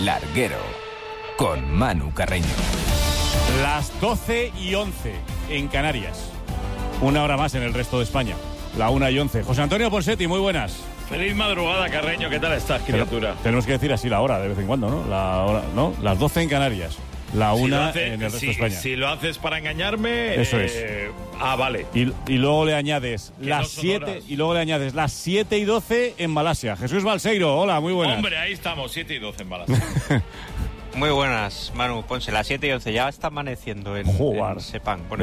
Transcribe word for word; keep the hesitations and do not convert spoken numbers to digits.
El Larguero, con Manu Carreño. Las doce y once en Canarias. Una hora más en el resto de España. La una y once. José Antonio Ponsetti, muy buenas. Feliz madrugada, Carreño. ¿Qué tal estás, criatura? Pero tenemos que decir así la hora de vez en cuando, ¿no? La hora, ¿no? Las doce en Canarias. La Si una hace, en el resto si, de España. Si lo haces para engañarme... Eso eh, es. Ah, vale. Y, y luego le añades Que las no son siete horas. y luego le añades las siete y doce en Malasia. Jesús Balseiro, hola, muy buenas. Hombre, ahí estamos, siete y doce en Malasia. Muy buenas, Manu. Ponse las siete y once. Ya está amaneciendo en, Joder. en Sepang. Pone